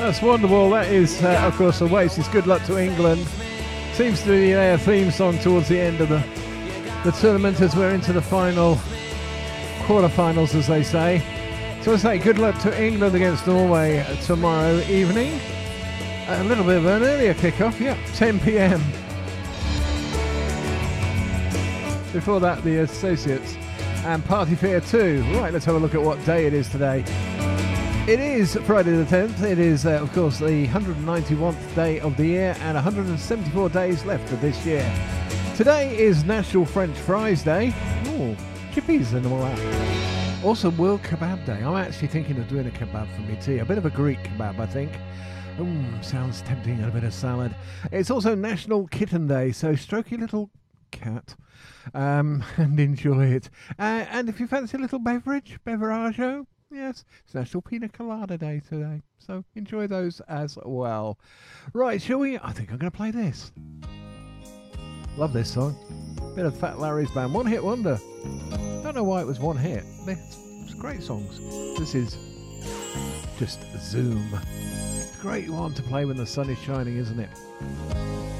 That's wonderful. That is, of course, Oasis. Good luck to England. Seems to be their theme song towards the end of the tournament as we're into the final quarterfinals, as they say. So I say good luck to England against Norway tomorrow evening. A little bit of an earlier kickoff, 10 p.m. Before that, the Associates and Party Fair 2. Right, let's have a look at what day it is today. It is Friday the 10th. It is, of course, the 191st day of the year and 174 days left of this year. Today is National French Fries Day. Oh, chippies and all that. Also World Kebab Day. I'm actually thinking of doing a kebab for me tea. A bit of a Greek kebab, I think. Sounds tempting, and a bit of salad. It's also National Kitten Day, so stroke your little cat and enjoy it. And if you fancy a little beverageo, yes, it's National Pina Colada Day today, so enjoy those as well. Right, shall we? I think I'm going to play this. Love this song. Bit of Fat Larry's band, one hit wonder. Don't know why it was one hit. It's great songs. This is just Zoom. Great one to play when the sun is shining, isn't it?